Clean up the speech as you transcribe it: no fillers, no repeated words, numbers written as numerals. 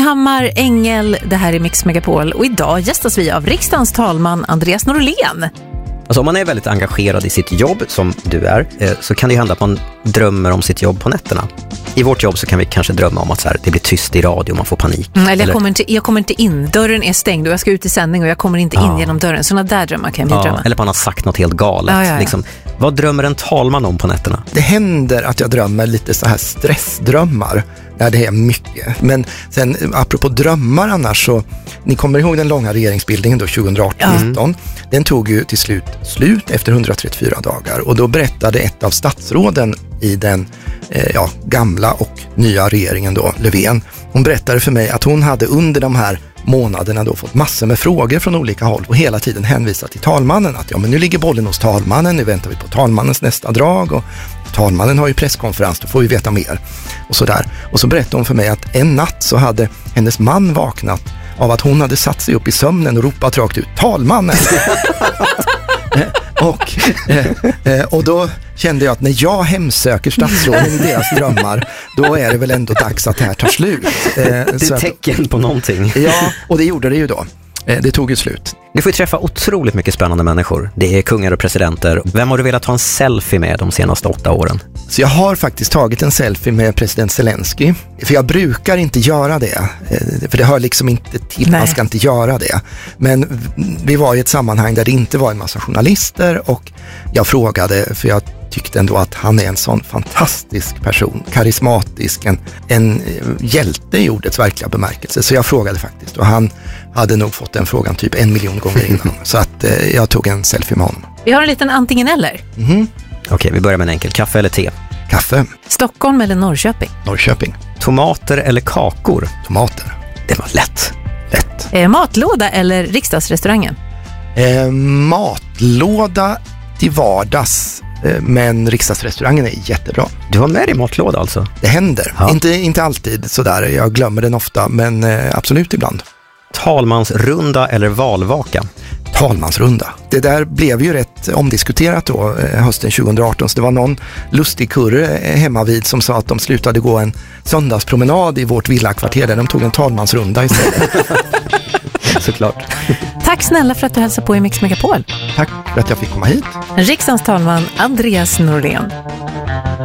Nyhammar, Engel, det här är Mix Megapol och idag gästas vi av riksdagens talman Andreas Norlén. Alltså om man är väldigt engagerad i sitt jobb som du är så kan det ju hända att man drömmer om sitt jobb på nätterna. I vårt jobb så kan vi kanske drömma om att så här, det blir tyst i radio och man får panik. Eller jag kommer inte in, dörren är stängd och jag ska ut i sändning och jag kommer inte in genom dörren. Sådana där drömmar kan vi drömma. Eller man har sagt något helt galet. Ja. Liksom, vad drömmer en talman om på nätterna? Det händer att jag drömmer lite så här stressdrömmar. Ja, det är mycket. Men sen apropå drömmar annars så, ni kommer ihåg den långa regeringsbildningen då 2018-19. Den tog ju till slut efter 134 dagar och då berättade ett av statsråden i den gamla och nya regeringen då, Löfven. Hon berättade för mig att hon hade under de här månaderna då fått massor med frågor från olika håll och hela tiden hänvisat till talmannen att men nu ligger bollen hos talmannen, nu väntar vi på talmannens nästa drag och talmannen har ju presskonferens, då får vi veta mer och sådär. Och så berättade hon för mig att en natt så hade hennes man vaknat av att hon hade satt sig upp i sömnen och ropat rakt ut, talmannen! Och då kände jag att när jag hemsöker statsråden i deras drömmar, då är det väl ändå dags att det här tar slut. Det är tecken på någonting. Ja, och det gjorde det ju då. Det tog ju slut. Du får ju träffa otroligt mycket spännande människor. Det är kungar och presidenter. Vem har du velat ta en selfie med de senaste 8 åren? Så jag har faktiskt tagit en selfie med president Zelensky. För jag brukar inte göra det. För det hör liksom inte till, man ska inte göra det. Men vi var i ett sammanhang där det inte var en massa journalister och jag frågade, för jag tyckte ändå att han är en sån fantastisk person, karismatisk, en hjälte i ordets verkliga bemärkelse. Så jag frågade faktiskt och han hade nog fått den frågan typ 1 miljon gånger innan. Så att jag tog en selfie med honom. Vi har en liten antingen eller. Okej, vi börjar med en enkel. Kaffe eller te? Kaffe. Stockholm eller Norrköping? Norrköping. Tomater eller kakor? Tomater. Det var lätt. Matlåda eller riksdagsrestaurangen? Matlåda till vardags. Men riksdagsrestaurangen är jättebra. Du har med dig matlåda alltså? Det händer. Ja. Inte alltid sådär. Jag glömmer den ofta, men absolut ibland. Talmansrunda eller valvaka? Talmansrunda. Det där blev ju rätt omdiskuterat då hösten 2018. Så det var någon lustig kurre hemma vid som sa att de slutade gå en söndagspromenad i vårt villakvarter där de tog en talmansrunda istället. Såklart. Tack snälla för att du hälsar på i Mix Megapol. Tack för att jag fick komma hit. Riksdagens talman Andreas Norlén.